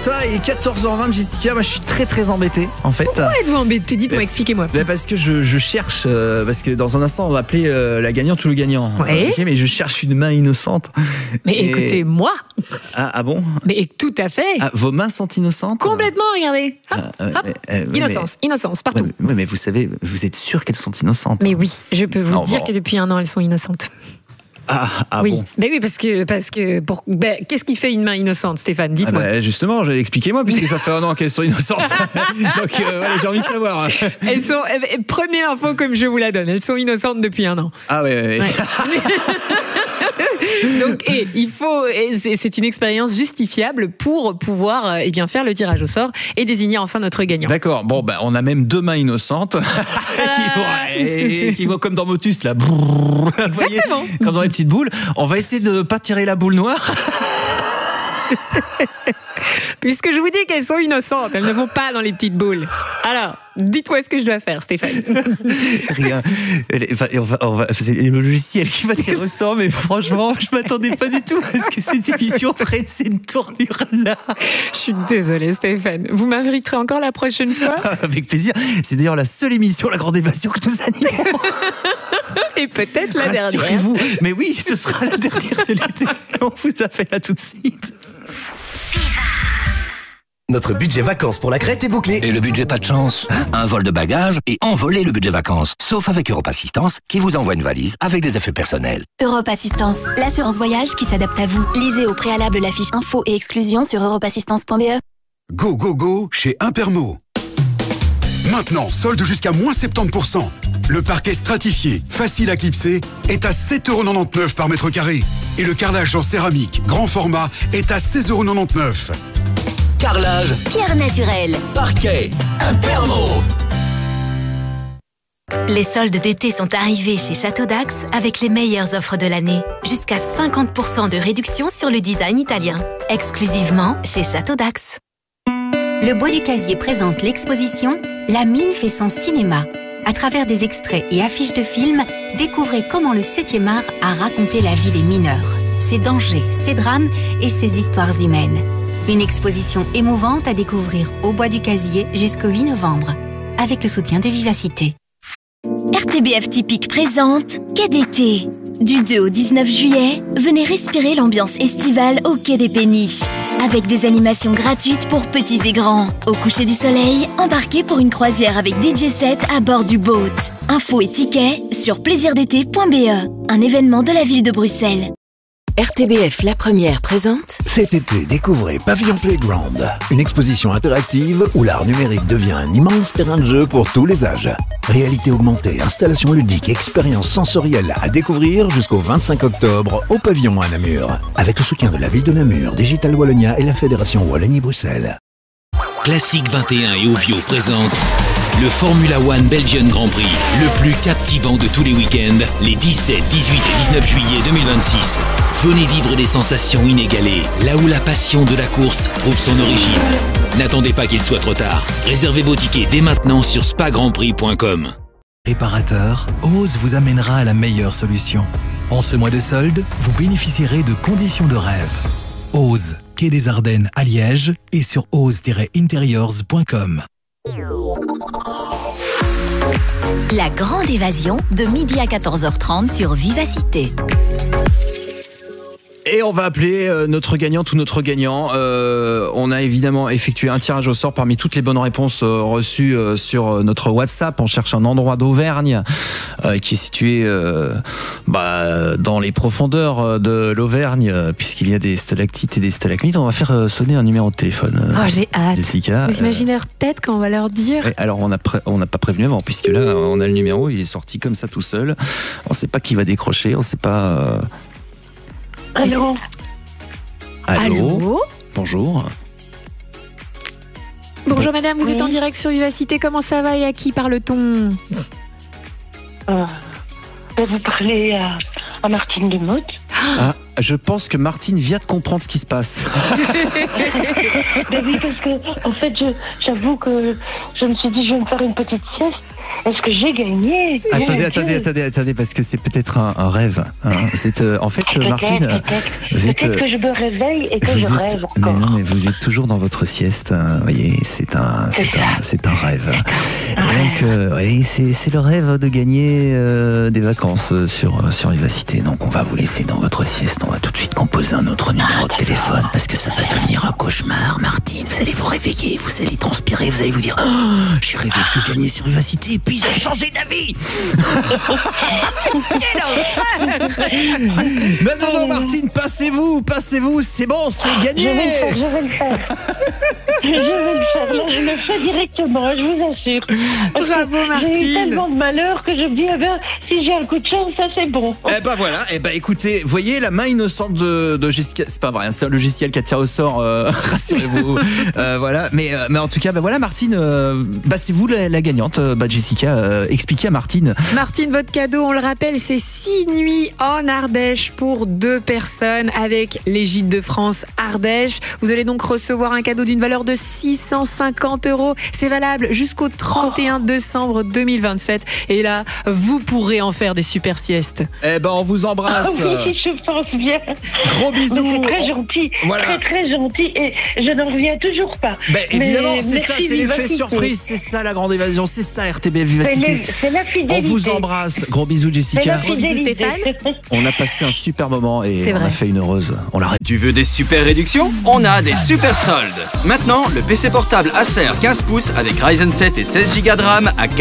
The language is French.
Colanta et 14h20 Jessica. Moi je suis très très embêté en fait. Pourquoi êtes-vous embêté? Dites-moi, expliquez-moi. Parce que je cherche, parce que dans un instant on va appeler la gagnante ou le gagnant. Ouais. Okay, mais je cherche une main innocente. Mais écoutez, moi. Ah bon? Mais tout à fait. Vos mains sont innocentes? Complètement, regardez. Hop, innocence, partout. Oui, mais vous savez, vous êtes sûr qu'elles sont innocentes? Mais oui, je peux vous dire que depuis 1 an, elles sont innocentes. Oui. Bon. Ben oui, parce que qu'est-ce qui fait une main innocente, Stéphane? Dites-moi. Justement, expliquez-moi, puisque ça fait 1 an qu'elles sont innocentes. Donc voilà, j'ai envie de savoir. Elles sont. Prenez l'info comme je vous la donne. Elles sont innocentes depuis 1 an. Ah ouais. Donc, c'est une expérience justifiable pour pouvoir faire le tirage au sort et désigner enfin notre gagnant. D'accord. Bon, on a même 2 mains innocentes qui vont comme dans Motus là. Exactement. Voyez, comme dans les petites boules. On va essayer de pas tirer la boule noire. Puisque je vous dis qu'elles sont innocentes, elles ne vont pas dans les petites boules. Alors, dites-moi ce que je dois faire, Stéphane. Rien. C'est le logiciel qui va tirer au sort, mais franchement, je m'attendais pas du tout à ce que cette émission prenne cette tournure-là. Je suis désolée, Stéphane. Vous m'inviterez encore la prochaine fois? Avec plaisir. C'est d'ailleurs la seule émission, La Grande Évasion, que nous animons. Et peut-être la dernière. Rassurez-vous. Mais oui, ce sera la dernière de l'été. On vous appelle là tout de suite. Notre budget vacances pour la Crète est bouclé. Et le budget pas de chance? Un vol de bagages et envoler le budget vacances. Sauf avec Europe Assistance, qui vous envoie une valise avec des effets personnels. Europe Assistance, l'assurance voyage qui s'adapte à vous. Lisez au préalable la fiche info et exclusion sur europeassistance.be. Go, go, go chez Impermo. Maintenant, solde jusqu'à moins 70%. Le parquet stratifié, facile à clipser, est à 7,99€ par mètre carré. Et le carrelage en céramique, grand format, est à 16,99€. Carrelage, Pierre naturelle, parquet, Impermo. Les soldes d'été sont arrivés chez Château d'Ax avec les meilleures offres de l'année. Jusqu'à 50% de réduction sur le design italien. Exclusivement chez Château d'Ax. Le Bois du Casier présente l'exposition La mine fait son cinéma. À travers des extraits et affiches de films, découvrez comment le 7e art a raconté la vie des mineurs, ses dangers, ses drames et ses histoires humaines. Une exposition émouvante à découvrir au Bois du Casier jusqu'au 8 novembre, avec le soutien de Vivacité. RTBF Typique présente Quai d'été. Du 2 au 19 juillet, venez respirer l'ambiance estivale au Quai des Péniches. Avec des animations gratuites pour petits et grands. Au coucher du soleil, embarquez pour une croisière avec DJ set à bord du boat. Infos et tickets sur plaisirdété.be. Un événement de la ville de Bruxelles. RTBF La Première présente. Cet été, découvrez Pavillon Playground, une exposition interactive où l'art numérique devient un immense terrain de jeu pour tous les âges. Réalité augmentée, installation ludique, expérience sensorielle à découvrir jusqu'au 25 octobre au Pavillon à Namur. Avec le soutien de la ville de Namur, Digital Wallonia et la Fédération Wallonie-Bruxelles. Classique 21 et Ovio présente le Formula One Belgian Grand Prix, le plus captivant de tous les week-ends, les 17, 18 et 19 juillet 2026. Venez vivre des sensations inégalées, là où la passion de la course trouve son origine. N'attendez pas qu'il soit trop tard. Réservez vos tickets dès maintenant sur spagrandprix.com. Réparateur, Ose vous amènera à la meilleure solution. En ce mois de solde, vous bénéficierez de conditions de rêve. Ose, quai des Ardennes à Liège et sur ose-interiors.com. La Grande Évasion, de midi à 14h30 sur Vivacité. Et on va appeler notre gagnante ou notre gagnant. On a évidemment effectué un tirage au sort parmi toutes les bonnes réponses reçues sur notre WhatsApp. On cherche un endroit d'Auvergne qui est situé dans les profondeurs de l'Auvergne, puisqu'il y a des stalactites et des stalagmites. On va faire sonner un numéro de téléphone. J'ai hâte. Jessica. Vous imaginez leur tête quand on va leur dire. Alors on n'a pas prévenu avant, puisque là on a le numéro, il est sorti comme ça tout seul. On ne sait pas qui va décrocher, on ne sait pas. Allô. Allô. Bonjour. Bonjour madame, vous êtes en direct sur Vivacité. Comment ça va et à qui parle-t-on? Vous parlez à Martine de Motte. Je pense que Martine vient de comprendre ce qui se passe. Oui, parce que en fait, j'avoue que je me suis dit je vais me faire une petite sieste Parce que j'ai gagné. Attendez, parce que c'est peut-être un rêve. Hein. C'est en fait, Martine, peut-être que je me réveille et que je rêve encore. Mais non, mais vous êtes toujours dans votre sieste. Vous voyez, c'est un rêve. Et donc, oui, c'est le rêve de gagner des vacances sur Vivacité. Donc, on va vous laisser dans votre sieste. On va tout de suite composer un autre numéro de téléphone parce que ça va devenir un cauchemar, Martine. Vous allez vous réveiller, vous allez transpirer, vous allez vous dire j'ai rêvé que je gagnais sur Vivacité et puis j'ai changé d'avis. Quelle horreur! Non, Martine, passez-vous, c'est bon, c'est gagné. Je vais le faire. Là, je le fais directement, je vous assure. Bravo, Martine. J'ai eu tellement de malheur que je me dis, si j'ai un coup de chance, ça c'est bon. Voilà, écoutez, voyez la main innocente de Jessica, c'est pas vrai, c'est un logiciel qui attire au sort, rassurez-vous. Voilà, mais en tout cas, voilà, Martine, c'est vous la gagnante. Jessica, expliquez à Martine. Martine, votre cadeau, on le rappelle, c'est 6 nuits en Ardèche pour 2 personnes avec les Gîtes de France Ardèche. Vous allez donc recevoir un cadeau d'une valeur de 650 €. C'est valable jusqu'au 31 décembre 2027. Et là, vous pourrez en faire des super siestes. On vous embrasse. Oui, je pense bien. Gros bisous. C'est très gentil. Voilà. Très gentil. Et je n'en reviens toujours pas. Évidemment, c'est ça, c'est l'effet surprise. C'est ça la grande évasion. C'est ça RTBF Vivacité. C'est la fidélité. On vous embrasse. Gros bisous, Jessica. Gros bisous, Stéphane. On a passé un super moment et on a fait une heureuse. Tu veux des super réductions? On a des super soldes. Maintenant, le PC portable Acer 15 pouces avec Ryzen 7 et 16 Go de RAM à